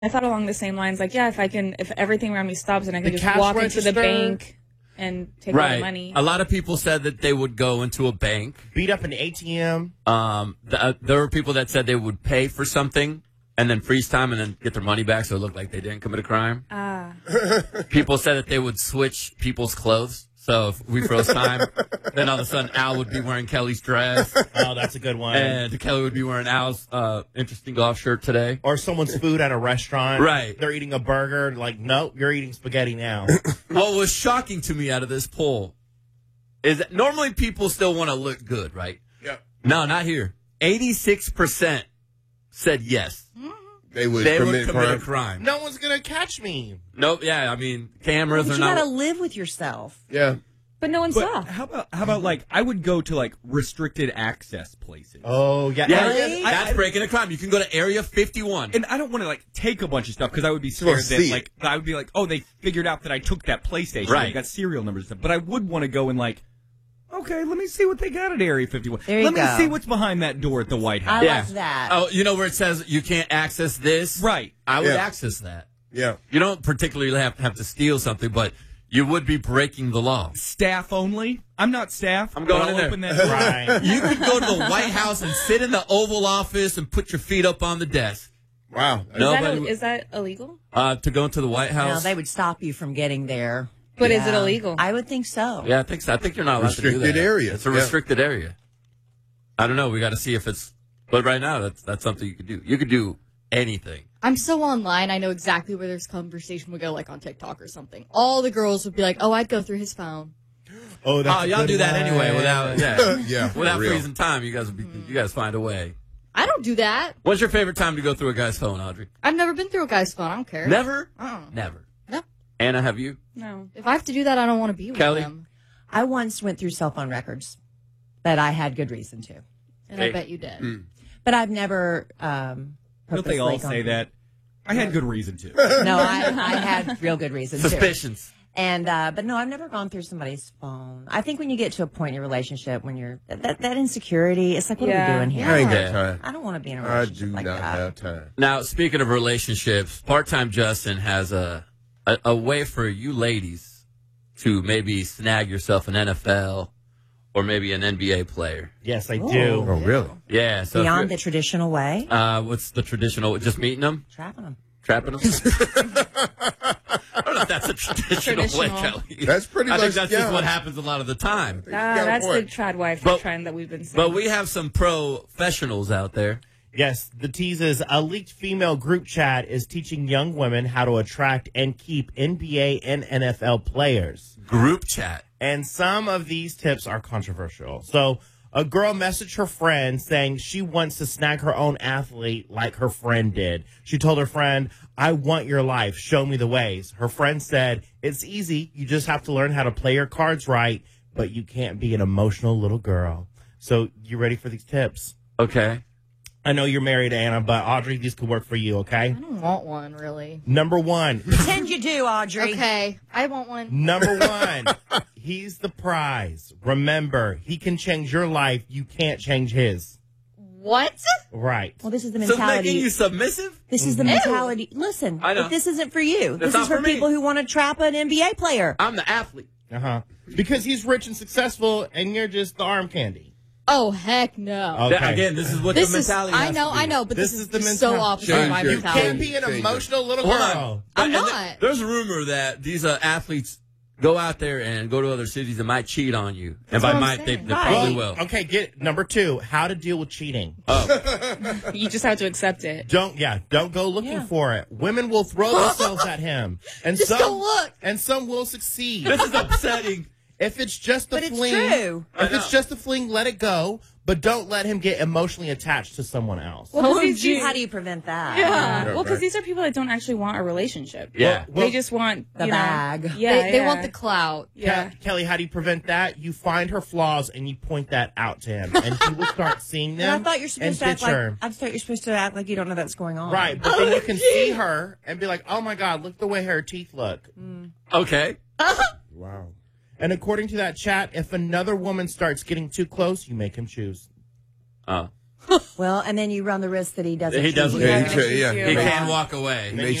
I thought along the same lines, like, yeah, if everything around me stops and I can The just cash walk register. into the bank and take all the money. A lot of people said that they would go into a bank. Beat up an ATM. There were people that said they would pay for something and then freeze time and then get their money back so it looked like they didn't commit a crime. People said that they would switch people's clothes. So if we froze time, then all of a sudden Al would be wearing Kelly's dress. Oh, that's a good one. And Kelly would be wearing Al's interesting golf shirt today. Or someone's food at a restaurant. Right. They're eating a burger. Like, nope, you're eating spaghetti now. What was shocking to me out of this poll is that normally people still want to look good, right? Yeah. No, not here. 86% said yes. They would commit commit a crime. No one's going to catch me. Nope. Yeah, I mean, cameras But are you not. gotta live with yourself. Yeah. But no one saw. How about like I would go to like restricted access places. Oh, yeah. Yeah, Really? that's breaking a crime. You can go to Area 51. And I don't want to like take a bunch of stuff because I would be Go scared see that it. like I would be like, oh, they figured out that I took that PlayStation. Right. They got serial numbers and stuff. But I would want to go and like, okay, let me see what they got at Area 51. There you let me go. see what's behind that door at the White House. I Yeah. like that. Oh, you know where it says you can't access this? Right. I would Yeah. access that. Yeah. You don't particularly have to steal something, but you would be breaking the law. Staff only. I'm not staff. I'm going but in I'll there. open that door. Right. You could go to the White House and sit in the Oval Office and put your feet up on the desk. Wow. Nobody Is that illegal? to go into the White No, House. they would stop you from getting there. But is it Yeah. illegal? I would think so. Yeah, I think so. I think you're not allowed to do Restricted that. area. It's a Yeah. restricted area. I don't know. We got to see if it's. But right now, that's something you could do. You could do anything. I'm so online. I know exactly where this conversation would go, like on TikTok or something. All the girls would be like, "Oh, I'd go through his phone." Oh, that's Oh, a y'all good do that one. anyway without Yeah, for without real. freezing time. You guys find a way. I don't do that. What's your favorite time to go through a guy's phone, Audrey? I've never been through a guy's phone. I don't care. Never. Uh-uh. Never. No. Anna, have you? No. If I have to do that, I don't want to be with Kelly? them. I once went through cell phone records that I had good reason to. And Hey. I bet you did. But I've never Don't they all purposely say gone- that? I had good reason to. No, I had real good reason to. Suspicions. And but no, I've never gone through somebody's phone. I think when you get to a point in your relationship when you're that insecurity, it's like, what are Yeah. we doing here? I ain't Yeah. got time. I don't want to be in a I relationship do like not that. have time. Now, speaking of relationships, Part-Time Justin has a way for you ladies to maybe snag yourself an NFL or maybe an NBA player. Yes, I Ooh. do. Oh, really? Yeah. So if Beyond you're- the traditional way, what's the traditional? Just meeting them, trapping them. trapping them. I don't know if that's a traditional way, Traditional. Kelly. That's pretty I think much- that's yeah. just what happens a lot of the time. got a That's the point. trad wife But- trend that we've been seeing. But we have some professionals out there. Yes, the tease is a leaked female group chat is teaching young women how to attract and keep NBA and NFL players. Group chat. And some of these tips are controversial. So a girl messaged her friend saying she wants to snag her own athlete like her friend did. She told her friend, "I want your life. Show me the ways." Her friend said, "It's easy. You just have to learn how to play your cards right, but you can't be an emotional little girl." So you ready for these tips? Okay. I know you're married, Anna, but Audrey, these could work for you, okay? I don't want one, really. Number one. Pretend you do, Audrey. Okay, I want one. Number one. He's the prize. Remember, he can change your life. You can't change his. What? Right. Well, this is the So mentality. making you submissive? This is the mentality. Listen, I know. if this isn't for you, this not is for for me. people who want to trap an NBA player. I'm the athlete. Uh-huh. Because he's rich and successful, and you're just the arm candy. Oh, heck no. Okay. Again, this is what This the is, mentality I has know, to be. I know, but This this, is the is so mentality. opposite of my Change your- You mentality. can't be an Change it. emotional little Hold girl. on. I'm And not. there's a rumor that these athletes go out there and go to other cities and might cheat on you. And by what I'm might, they saying. probably will. Okay, get number two. How to deal with cheating. you just have to accept it. Don't go looking for it. Women will throw themselves at him, and Just some don't look. and some will succeed. This is upsetting. If it's just a But it's fling, true. if it's just a fling, let it go. But don't let him get emotionally attached to someone else. Well, 'cause these- How do you prevent that? yeah. Yeah, Well, because right. these are people that don't actually want a relationship. Yeah. Well, They just want The you know, bag. Yeah, They want the clout. Yeah. Kelly, how do you prevent that? You find her flaws and you point that out to him, and he will start seeing And them. I thought you're supposed to and act ditch her. like you don't know that's going on. Right, but then you can see her and be like, "Oh my God, look the way her teeth look." Okay. Wow. And according to that chat, if another woman starts getting too close, you make him choose. Well, and then you run the risk that he doesn't. He doesn't. choose you. Yeah, gonna choose yeah. you. He Yeah. can walk away. They